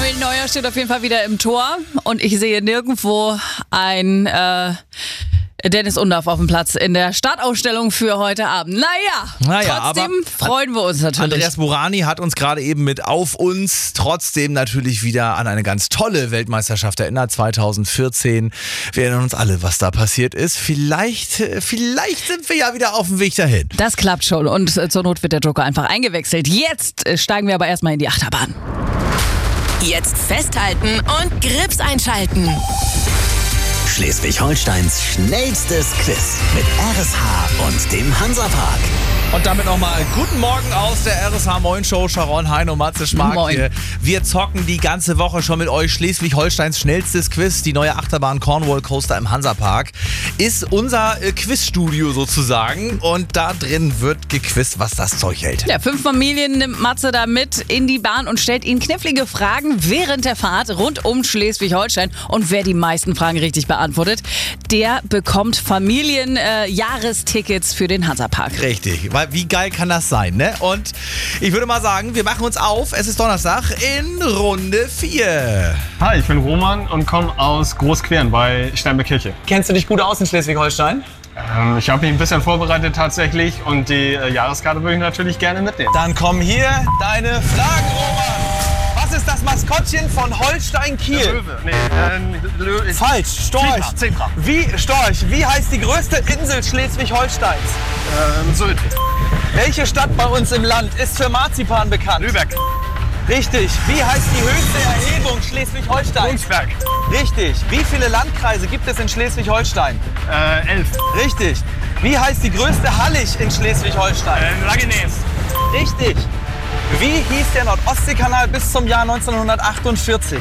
Manuel Neuer steht auf jeden Fall wieder im Tor und ich sehe nirgendwo ein Dennis Undaff auf dem Platz in der Startausstellung für heute Abend. Naja, trotzdem freuen wir uns natürlich. Andreas Burani hat uns gerade eben mit auf uns trotzdem natürlich wieder an eine ganz tolle Weltmeisterschaft erinnert, 2014. Wir erinnern uns alle, was da passiert ist. Vielleicht sind wir ja wieder auf dem Weg dahin. Das klappt schon und zur Not wird der Joker einfach eingewechselt. Jetzt steigen wir aber erstmal in die Achterbahn. Jetzt festhalten und Grips einschalten. Schleswig-Holsteins schnellstes Quiz mit RSH und dem Hansapark. Und damit nochmal guten Morgen aus der RSH Moin Show. Sharon, Heino, Matze, Schmark hier. Wir zocken die ganze Woche schon mit euch Schleswig-Holsteins schnellstes Quiz. Die neue Achterbahn Cornwall Coaster im Hansapark ist unser Quizstudio sozusagen. Und da drin wird gequizt, was das Zeug hält. Ja, 5 Familien nimmt Matze da mit in die Bahn und stellt ihnen knifflige Fragen während der Fahrt rund um Schleswig-Holstein. Und wer die meisten Fragen richtig beantwortet, der bekommt Familienjahrestickets für den Hansapark. Richtig, weil wie geil kann das sein, ne? Und ich würde mal sagen, wir machen uns auf. Es ist Donnerstag in Runde 4. Hi, ich bin Roman und komme aus Großquern bei Steinbeck-Kirche. Kennst du dich gut aus in Schleswig-Holstein? Ich habe mich ein bisschen vorbereitet tatsächlich und die Jahreskarte würde ich natürlich gerne mitnehmen. Dann kommen hier deine Fragen, Roman. Was ist das Maskottchen von Holstein Kiel? Löwe. Nee, Falsch, Storch. Zebra. Wie heißt die größte Insel Schleswig-Holsteins? Sylt. Welche Stadt bei uns im Land ist für Marzipan bekannt? Lübeck. Richtig. Wie heißt die höchste Erhebung Schleswig-Holsteins? Brunsberg. Richtig. Wie viele Landkreise gibt es in Schleswig-Holstein? 11. Richtig. Wie heißt die größte Hallig in Schleswig-Holstein? Langenäs. Richtig. Wie hieß der Nord-Ostsee-Kanal bis zum Jahr 1948?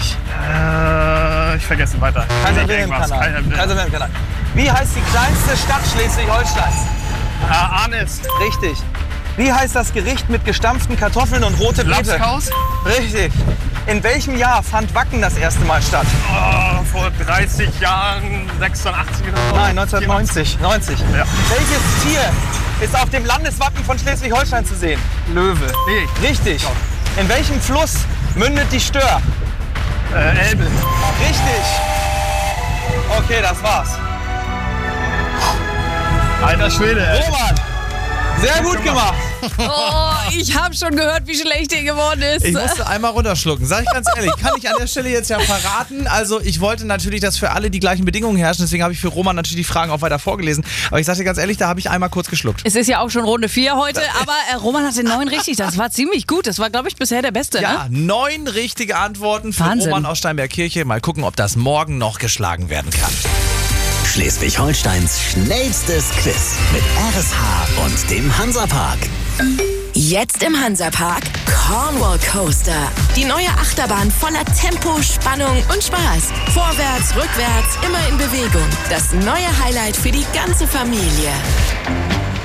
Ich vergesse weiter. Kaiser-Wilhelm-Kanal. Wie heißt die kleinste Stadt Schleswig-Holsteins? Arnis. Richtig. Wie heißt das Gericht mit gestampften Kartoffeln und rote Beete? Lapskaus. Richtig. In welchem Jahr fand Wacken das erste Mal statt? Vor 30 Jahren, 86 oder so. Nein, 1990. 90. Ja. Welches Tier ist auf dem Landeswappen von Schleswig-Holstein zu sehen? Löwe. Nee. Richtig. In welchem Fluss mündet die Stör? Elbe. Richtig. Okay, das war's. Alter Schwede. Roman, sehr gut gemacht. Oh, ich habe schon gehört, wie schlecht ihr geworden ist. Ich musste einmal runterschlucken, sag ich ganz ehrlich. Kann ich an der Stelle jetzt ja verraten. Also ich wollte natürlich, dass für alle die gleichen Bedingungen herrschen. Deswegen habe ich für Roman natürlich die Fragen auch weiter vorgelesen. Aber ich sag dir ganz ehrlich, da habe ich einmal kurz geschluckt. Es ist ja auch schon Runde 4 heute, aber Roman hatte 9 richtig. Das war ziemlich gut. Das war, glaube ich, bisher der Beste. Ja, ne? 9 richtige Antworten für Wahnsinn. Roman aus Steinberg-Kirche. Mal gucken, ob das morgen noch geschlagen werden kann. Schleswig-Holsteins schnellstes Quiz mit RSH und dem Hansapark. Jetzt im Hansapark Cornwall Coaster. Die neue Achterbahn voller Tempo, Spannung und Spaß. Vorwärts, rückwärts, immer in Bewegung. Das neue Highlight für die ganze Familie.